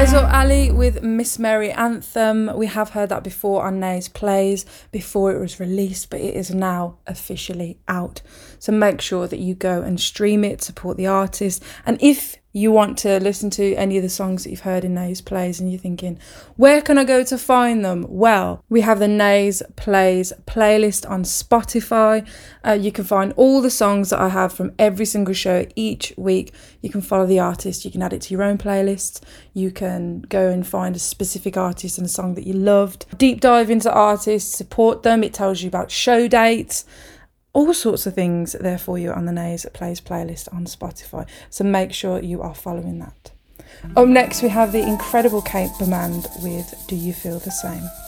Faisal Ali with Miss Mary Anthem. We have heard that before on Nays Plays, before it was released, but it is now officially out. So make sure that you go and stream it, support the artist. And if you want to listen to any of the songs that you've heard in Nays Plays and you're thinking, where can I go to find them? Well, we have the Nays Plays playlist on Spotify. You can find all the songs that I have from every single show each week. You can follow the artist, you can add it to your own playlist. You can go and find a specific artist and a song that you loved. Deep dive into artists, support them. It tells you about show dates. All sorts of things there for you on the Nays Plays playlist on Spotify. So make sure you are following that. Up next, we have the incredible Kate Bemand with Do You Feel the Same?